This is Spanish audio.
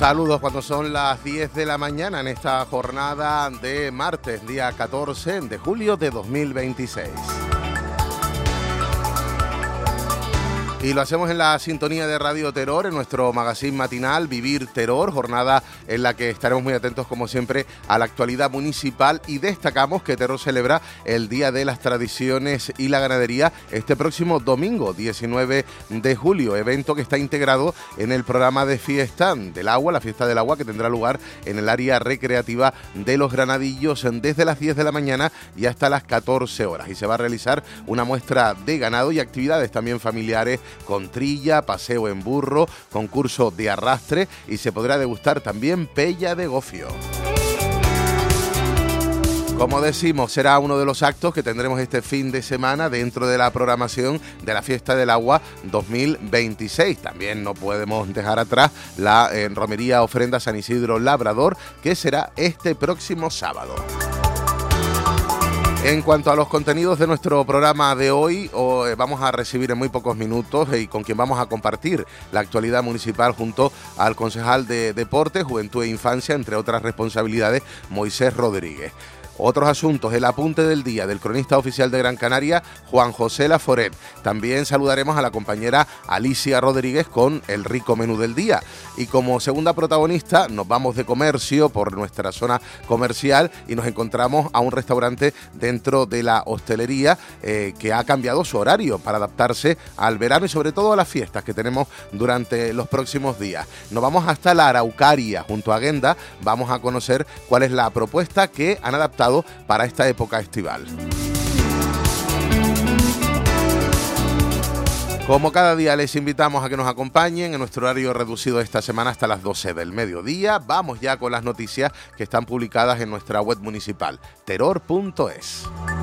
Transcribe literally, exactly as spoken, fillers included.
Saludos cuando son las diez de la mañana en esta jornada de martes, día catorce de julio de dos mil veintiséis. Y lo hacemos en la sintonía de Radio Terror, en nuestro magazine matinal Vivir Terror, jornada en la que estaremos muy atentos como siempre a la actualidad municipal, y destacamos que Terror celebra el Día de las Tradiciones y la Ganadería este próximo domingo diecinueve de julio, evento que está integrado en el programa de fiesta del agua, la fiesta del agua, que tendrá lugar en el área recreativa de Los Granadillos desde las diez de la mañana y hasta las catorce horas, y se va a realizar una muestra de ganado y actividades también familiares con trilla, paseo en burro, concurso de arrastre, y se podrá degustar también pella de gofio. Como decimos, será uno de los actos que tendremos este fin de semana dentro de la programación de la Fiesta del Agua dos mil veintiséis. También no podemos dejar atrás la eh, romería ofrenda San Isidro Labrador, que será este próximo sábado. En cuanto a los contenidos de nuestro programa de hoy, oh, eh, vamos a recibir en muy pocos minutos eh, y con quien vamos a compartir la actualidad municipal junto al concejal de Deportes, Juventud e Infancia, entre otras responsabilidades, Moisés Rodríguez. Otros asuntos, el apunte del día del cronista oficial de Gran Canaria, Juan José Laforet. También saludaremos a la compañera Alicia Rodríguez con el rico menú del día. Y como segunda protagonista nos vamos de comercio por nuestra zona comercial y nos encontramos a un restaurante dentro de la hostelería eh, que ha cambiado su horario para adaptarse al verano y sobre todo a las fiestas que tenemos durante los próximos días. Nos vamos hasta la Araucaria, junto a Guenda, vamos a conocer cuál es la propuesta que han adaptado para esta época estival. Como cada día, les invitamos a que nos acompañen en nuestro horario reducido esta semana hasta las doce del mediodía. Vamos ya con las noticias que están publicadas en nuestra web municipal, terror punto es.